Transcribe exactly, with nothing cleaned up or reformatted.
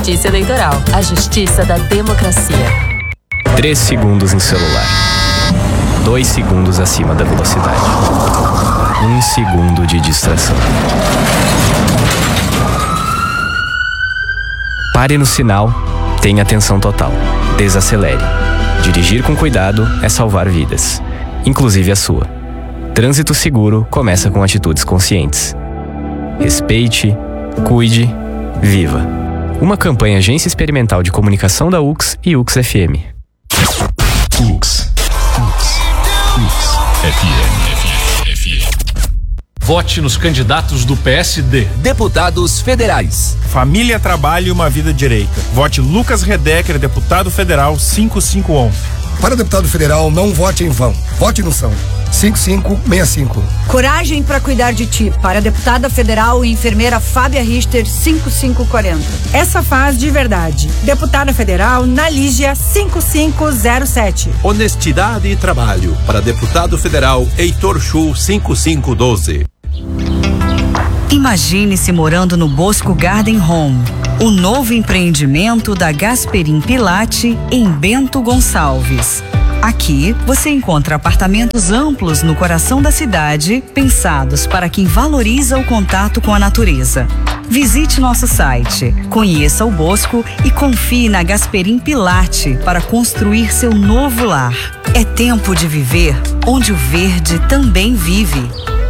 Justiça Eleitoral, a justiça da democracia. Três segundos em celular. Dois segundos acima da velocidade. Um segundo de distração. Pare no sinal, tenha atenção total. Desacelere. Dirigir com cuidado é salvar vidas, inclusive a sua. Trânsito seguro começa com atitudes conscientes. Respeite, cuide, viva. Uma campanha Agência Experimental de Comunicação da U X e U X F M. U X. U X. U X. F M. F M. F M. Vote nos candidatos do P S D. Deputados federais. Família, trabalho e uma vida direita. Vote Lucas Redecker, deputado federal cinco cinco um. Para deputado federal, não vote em vão. Vote no São. cinco cinco seis cinco. Coragem para cuidar de ti. Para a deputada federal e enfermeira Fábia Richter, cinco cinco quatro zero. Essa faz de verdade. Deputada federal Nalígia, cinco cinco zero sete. Honestidade e trabalho. Para deputado federal Heitor Chu, cinco cinco um dois. Imagine-se morando no Bosco Garden Home, o novo empreendimento da Gasperim Pilate em Bento Gonçalves. Aqui você encontra apartamentos amplos no coração da cidade, pensados para quem valoriza o contato com a natureza. Visite nosso site, conheça o Bosco e confie na Gasperim Pilate para construir seu novo lar. É tempo de viver onde o verde também vive.